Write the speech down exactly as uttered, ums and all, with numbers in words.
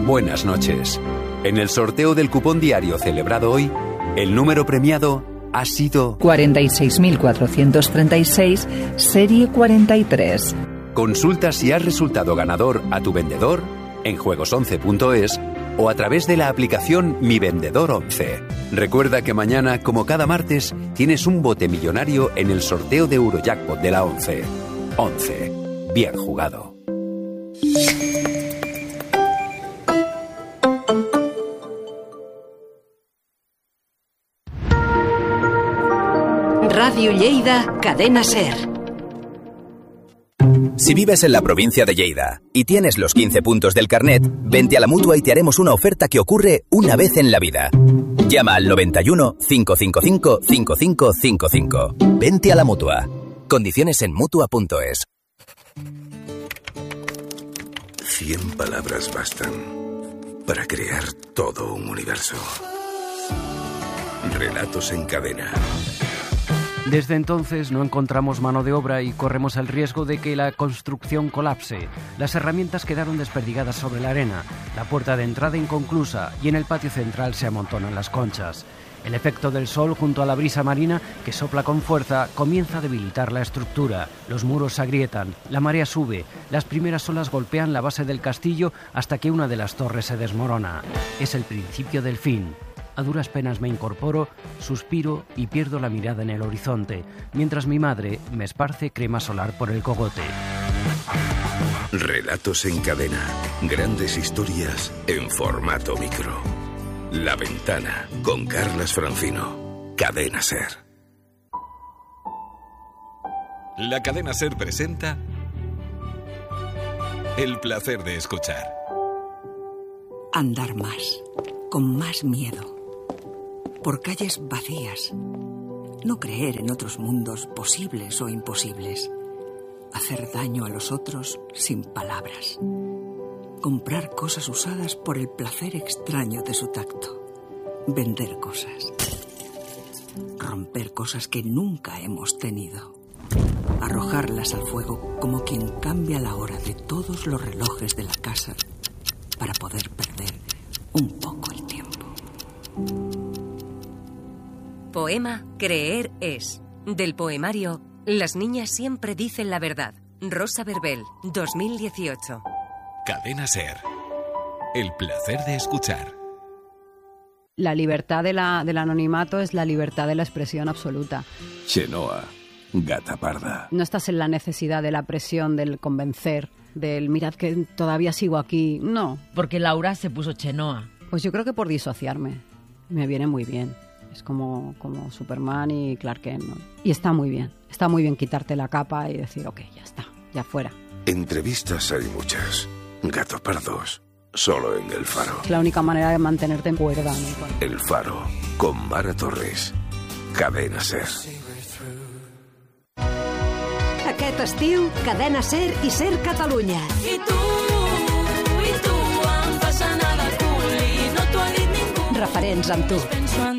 buenas noches. En el sorteo del cupón diario celebrado hoy, el número premiado ha sido cuarenta y seis mil cuatrocientos treinta y seis, serie cuarenta y tres. Consulta si has resultado ganador a tu vendedor en juegos once punto es o a través de la aplicación Mi Vendedor once. Recuerda que mañana, como cada martes, tienes un bote millonario en el sorteo de Eurojackpot de la once. once. Bien jugado. Radio Lleida, Cadena Ser. Si vives en la provincia de Lleida y tienes los quince puntos del carnet, vente a la Mutua y te haremos una oferta que ocurre una vez en la vida. Llama al noventa y uno, cinco cinco cinco, cinco cinco cinco cinco. Vente a la Mutua. Condiciones en Mutua punto es. Cien palabras bastan para crear todo un universo. Relatos en cadena. Desde entonces no encontramos mano de obra y corremos el riesgo de que la construcción colapse. Las herramientas quedaron desperdigadas sobre la arena, la puerta de entrada inconclusa y en el patio central se amontonan las conchas. El efecto del sol junto a la brisa marina, que sopla con fuerza, comienza a debilitar la estructura. Los muros se agrietan, la marea sube, las primeras olas golpean la base del castillo hasta que una de las torres se desmorona. Es el principio del fin. A duras penas me incorporo, suspiro y pierdo la mirada en el horizonte, mientras mi madre me esparce crema solar por el cogote. Relatos en cadena. Grandes historias en formato micro. La Ventana, con Carlas Francino. Cadena Ser. La Cadena Ser presenta El placer de escuchar. Andar más, con más miedo. Por calles vacías. No creer en otros mundos posibles o imposibles. Hacer daño a los otros sin palabras. Comprar cosas usadas por el placer extraño de su tacto. Vender cosas. Romper cosas que nunca hemos tenido. Arrojarlas al fuego como quien cambia la hora de todos los relojes de la casa para poder perder un poco el tiempo. Poema Creer es, del poemario Las niñas siempre dicen la verdad. Rosa Verbel, dos mil dieciocho. Cadena Ser. El placer de escuchar. La libertad de la, del anonimato es la libertad de la expresión absoluta. Chenoa, gata parda. No estás en la necesidad de la presión, del convencer, del mirad que todavía sigo aquí. No. Porque Laura se puso Chenoa. Pues yo creo que por disociarme. Me viene muy bien. Es como, como Superman y Clark Kent, ¿no? Y está muy bien. Está muy bien quitarte la capa y decir, ok, ya está, ya fuera. Entrevistas hay muchas. Gato pardos, solo en El Faro. Es la única manera de mantenerte en cuerda, ¿no? El Faro, con Mara Torres. Cadena Ser. Aquest estiu, Cadena Ser i Ser Catalunya. I tu, i tu, em fas anar de cul i no t'ho ha dit ningú. Referents amb tu. Penso en